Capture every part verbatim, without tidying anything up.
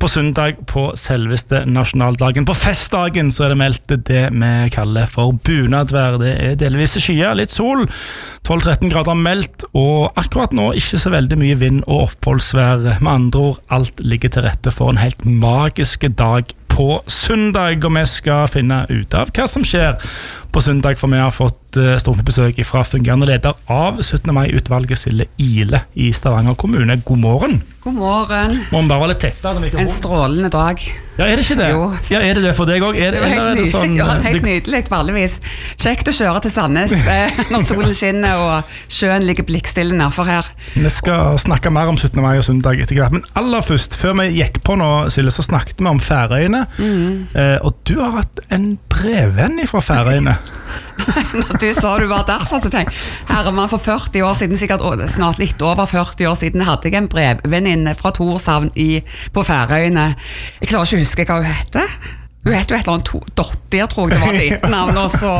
på søndag på selveste nasjonaldagen. På festdagen så er det meldt det vi kaller for bunadvær. Det er delvis skyer, litt sol, tolv til tretten grader meldt, og akkurat nå ikke så veldig mye vind og oppholdsvær. Med andre ord, alt ligger til rette for en helt magisk dag på søndag, og vi skal finne ut av hva som skjer på søndag, for vi har fått stort besøk fra fungerende leder av syttende mai-utvalget, Silje Ihle i Stavanger kommune. God morgen. God morgen. Må vi bare være litt tettere? En strålende dag. Ja, er det ikke det? Jo. Ja, er det det for deg også? Er det, det er helt, er det sånn, ja, helt det... nydelig, vanligvis. Kjekt å kjøre til Sandnes når solen skinner og sjøen ligger blikkstille nærfor her. Vi skal snakke mer om syttende mai og søndag etter hvert, men aller først, før vi gikk på nå, Silje, så snakket vi om Færøyene, mm. eh, og du har hatt en brevvenn fra Færøyene. Når du sa du var derfor, så tenkte jeg, herremann, for førti år siden, sikkert snart litt over førti år siden, hadde jeg en brevvenninne fra Torshavn i, på Færøyene. Jeg klarer ikke å huske hva hun hette. Hun hette jo et eller annet Dottir, tror jeg det var ditt navn, og så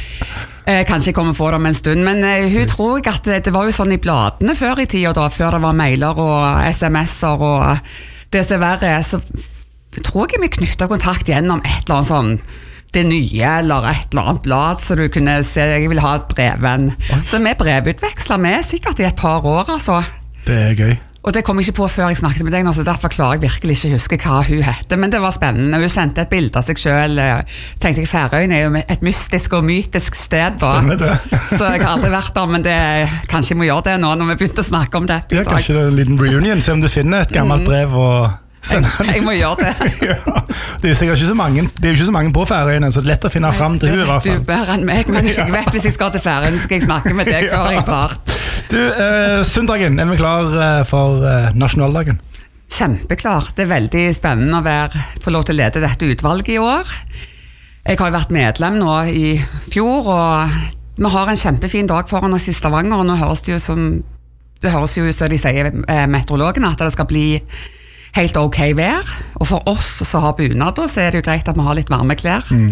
eh, kanskje jeg kommer på det om en stund, men eh, hun tror jeg at det, det var jo sånn i bladene før i tida, da, før det var mailer og sms'er og det som er verre, så tror jeg vi knyttet kontakt gjennom et eller annet sånn det nye, eller et eller annet blad, så du kunne se, jeg vil ha et brevvenn. Så vi brevutveksler med sikkert i et par år, altså. Det er gøy. Og det kom jeg ikke på før jeg snakket med deg nå, så derfor klarer jeg virkelig ikke å huske hva hun hette, men det var spennende. Hun sendte et bilde av seg selv, tenkte jeg Færøyene er jo et mystisk og mytisk sted da. Stemmer det. Så jeg har aldri vært der, men det, kanskje jeg må gjøre det nå når vi begynte å snakke om det. Ja, kanskje det er en liten reunion, se om du finner et gammelt brev og... Jeg, jeg må gjøre det. Ja, det er sikkert ikke så mange, det er jo ikke så mange på Færøyene, så det er lett å finne frem til hun i hvert fall. Du bedre enn meg, men jeg vet hvis jeg skal til Færøyene, skal jeg snakke med deg før jeg drar. Du, eh, søndagen, er vi klar for eh, nasjonaldagen? Kjempeklar. Det er veldig spennende å være, få lov til å lede dette utvalget i år. Jeg har jo vært medlem nå i fjor, og vi har en kjempefin dag foran oss i Stavanger, og nå høres det jo som, det høres jo som de sier eh, meteorologene, at det skal bli helt ok vær, og for oss som har bunad, så er det jo greit at vi har litt varme klær. Mm.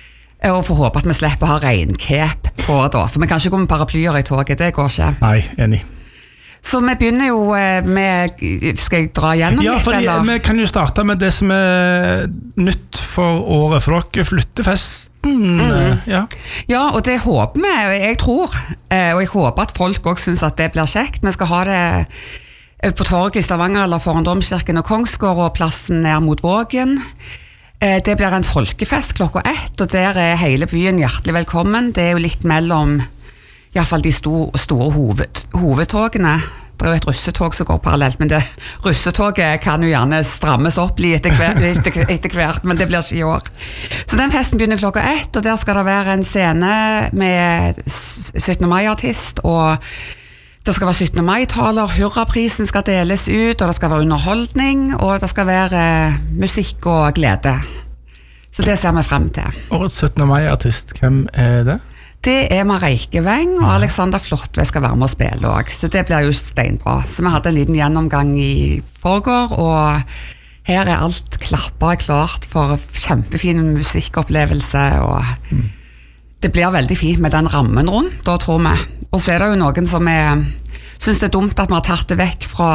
Og for å håpe at vi slipper å ha regnkep på da, for vi kan ikke gå med paraplyer i toget, det går ikke. Nei, enig. Så vi begynner jo med, skal jeg dra gjennom ja, litt, fordi, eller? Vi kan jo starte med det som er nytt for året, for dere flytter festen. Mm. Ja. ja, og det håper vi, jeg tror, og jeg håper at folk også synes at det blir kjekt. Vi skal ha det på torget i Stavanger, eller foran Domkirken og Kongsgård, og plassen ned mot Vågen. Det blir en folkefest klokka ett, og der er hele byen hjertelig velkommen. Det er jo litt mellom, i hvert fall de store, store hoved, hovedtogene. Det er jo et russetog som går parallelt, men det russetoget kan jo gjerne strammes opp litt etter hvert, etter, etter hvert, men det blir ikke i år. Så den festen begynner klokka ett, og der skal det være en scene med syttende mai-artist, og det skal være syttende mai-taler, hurraprisen skal deles ut, og det skal være underholdning, og det skal være musikk og glede. Så det ser vi frem til. Årets syttende mai-artist, hvem er det? Det er Mareike Weng, og Alexander Flåttve skal være med å spille også, så det blir jo steinbra. Så vi hadde en liten gjennomgang i forgår, og her er alt klappet klart for kjempefin musikkopplevelse, og mm. det blir veldig fint med den rammen rundt, da tror vi. Og så er det jo noen som er, synes det er dumt at vi har tatt det vekk fra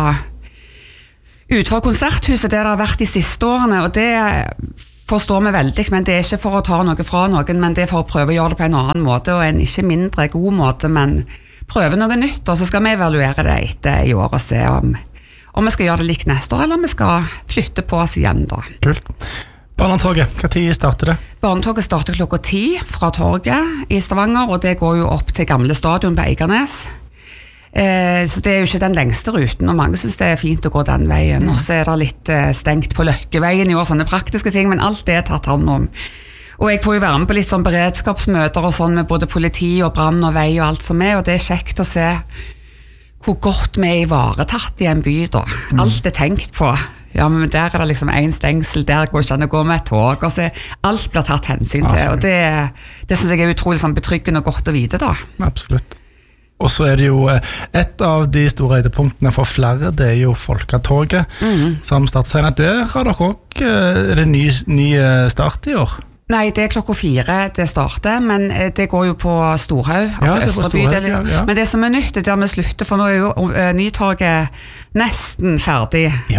utenfor konserthuset der det har vært de siste årene, og det forstår vi veldig, men det er ikke for å ta noe fra noen, men det er for å prøve å gjøre det på en annen måte, og en ikke mindre god måte, men prøve noe nytt, og så skal vi evaluere det etter i år og se om, om vi skal gjøre det likt neste år, eller om vi skal flytte på oss igjen da. Kult. Barnetoget, hva tid starter det? Barnetoget starter klokka ti fra torget i Stavanger, og det går jo opp til gamle stadion på Eiganes. Eh, så det er jo ikke den lengste ruten, og mange synes det er fint å gå den veien. Mm. Og så er det litt eh, stengt på Løkkeveien i år, sånne praktiske ting, men alt det er tatt hånd om. Og jeg får jo være med på litt sånn beredskapsmøter og sånn med både politi og brann og vei og alt som er, og det er kjekt å se hvor godt vi er ivaretatt i en by da. Mm. Alt er tenkt på. Ja, men der er det liksom en stengsel, der går ikke an å gå med et tog, og så alt blir tatt hensyn til, og det, det synes jeg er utrolig sånn betryggende og godt å vite da. Absolutt. Og så er det jo et av de store høydepunktene for flere, det er jo Folketoget, mm. som starter senere. Der har dere også, er det ny, ny start i år? Nei, det er klokka fire det starter, men det går jo på Storhaug, altså ja, Østerbydel. Ja, ja. Men det som er nytt, det er der vi slutter, for nå er jo uh, Nytorget nesten ferdig. Ja.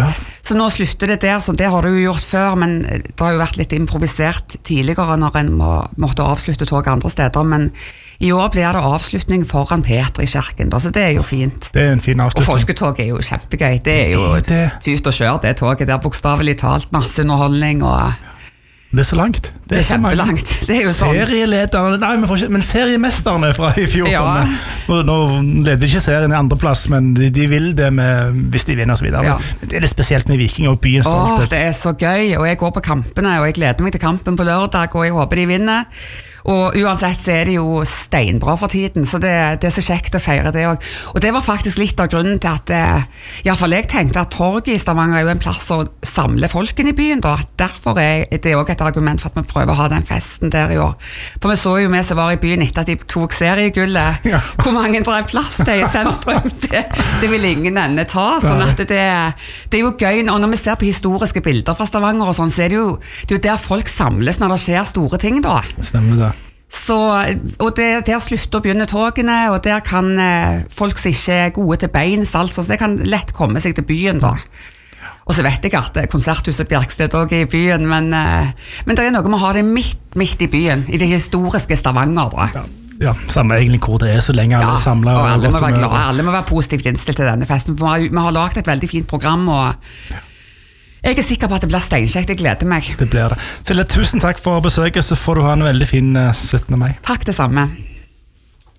Så nå slutter det der, så det har du jo gjort før, men det har jo vært litt improvisert tidligere når en må, måtte avslutte tog andre steder, men i år blir det avslutning foran Peter i kirken, da, så det er jo fint. Det er en fin avslutning. Og folketog er jo kjempegøy, det er jo tyst å kjøre det toget der, bokstavelig talt, masse underholdning og... Det er så langt. Det er, det er kjempelangt. Det er jo sånn. Serielederne, nei, men, men seriemesterne fra i fjor. Ja. Nå, nå leder ikke serien i andre plass, men de, de vil det med, hvis de vinner og så videre. Ja. Det er litt spesielt med Viking og byens stolthet. Åh, det er så gøy, og jeg går på kampene, og jeg gleder meg til kampen på lørdag, og jeg håper de vinner. Og uansett så er det jo steinbra for tiden, så det, det er så kjekt å feire det også. Og det var faktisk litt av grunnen til at, i hvert fall jeg tenkte at torget i Stavanger er jo en plass å samle folken i byen da. Derfor er det også et argument for at vi prøver å ha den festen der i år. For vi så jo med som var i byen etter at de tok seriegullet, ja. Hvor mange det er plass til i sentrum, det, det vil ingen ende ta, sånn at det, det er jo gøy. Og når vi ser på historiske bilder fra Stavanger og sånn, så er det jo, det er jo der folk samles når det skjer store ting da. Stemmer det. Så, og det, der slutter å begynne togene, og der kan eh, folk som ikke er gode til beins, altså, så det kan lett komme seg til byen da. Og så vet jeg at konserthuset Bjerksted også er i byen, men, eh, men det er noe med å ha det midt, midt i byen, i det historiske Stavanger da. Ja, ja, samme egentlig hvor det er, så lenge alle ja, er samlet. Og alle må være glade, alle må være positivt innstilt til denne festen, for vi har, vi har laget et veldig fint program, og jeg er sikker på at det blir steinkjekt, jeg gleder meg. Det blir det. Silje, tusen takk for besøket, så får du ha en veldig fin syttende mai. Takk det samme.